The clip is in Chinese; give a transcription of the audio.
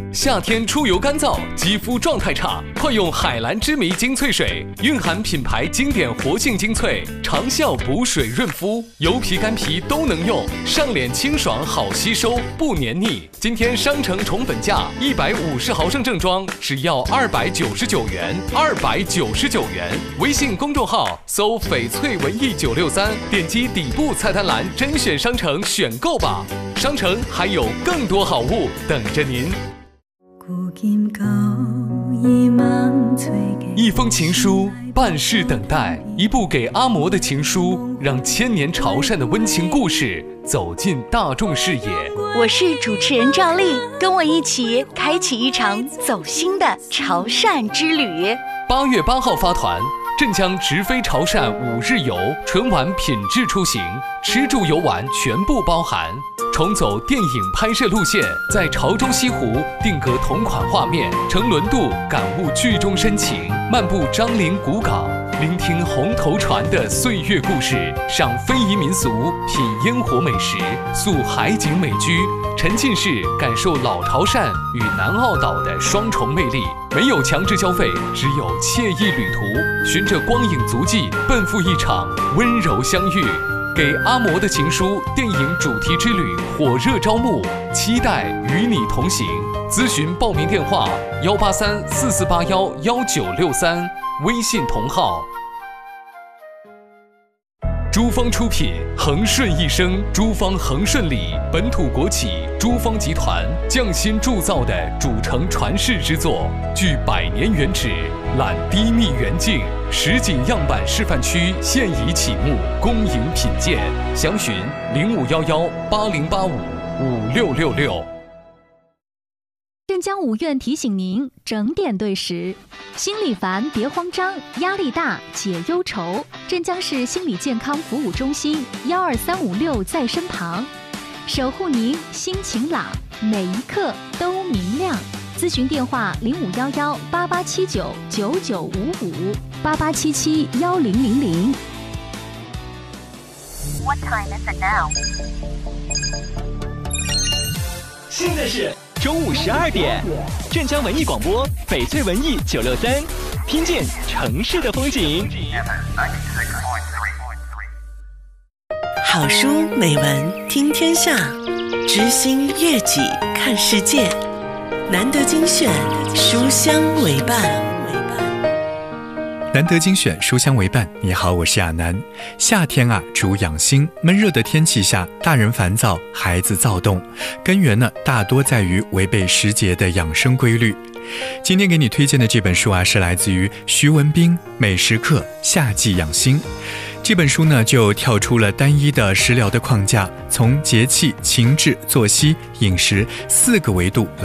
夏天出油干燥，肌肤状态差，快用海蓝之谜精粹水，蕴含品牌经典活性精粹，长效补水润肤，油皮干皮都能用，上脸清爽好吸收，不黏腻。今天商城宠粉价150毫升正装只要299元，299元。微信公众号搜翡翠文艺963，点击底部菜单栏甄选商城选购吧。商城还有更多好物等着您。一封情书，半世等待，一部给阿嬷的情书，让千年潮汕的温情故事走进大众视野。 我是主持人赵丽，跟我一起开启一场走心的潮汕之旅。 8月8号发团，镇江直飞潮汕5日游，纯玩品质出行，吃住游玩全部包含。重走电影拍摄路线，在潮州西湖定格同款画面，乘轮渡感悟剧中深情，漫步樟林古港，聆听红头船的岁月故事，赏非遗民俗，品烟火美食，宿海景美居，沉浸式感受老潮汕与南澳岛的双重魅力。没有强制消费，只有惬意旅途，循着光影足迹，奔赴一场温柔相遇。给阿嬷的情书电影主题之旅火热招募，期待与你同行。咨询报名电话18344811963，微信同号。珠芳出品，恒顺一生，珠芳恒顺里本土国企珠芳集团匠心铸造的主城传世之作，具100年原址，揽低密远近，实景样板示范区现已启幕，恭迎品鉴。详询051180855666。 镇江五院提醒您整点对时，心里烦别慌张，压力大解忧愁。镇江市心理健康服务中心12356在身旁，守护您心情朗，每一刻都明亮。咨询电话05118879995588771000。 What time is it now? 现在是中午12点，镇江文艺广播翡翠文艺963，听见城市的风景。 好书美文听天下，知心悦己看世界。难得精选，书香为伴。 难得精选，书香为伴。你好，我是亚楠。夏天啊，主养心。闷热的天气下，大人烦躁，孩子躁动，根源呢，大多在于违背时节的养生规律。今天给你推荐的这本书啊，是来自于徐文斌《美食课夏季养心》。这本书呢，就跳出了单一的食疗的框架，从节气、情志、作息、饮食4个维度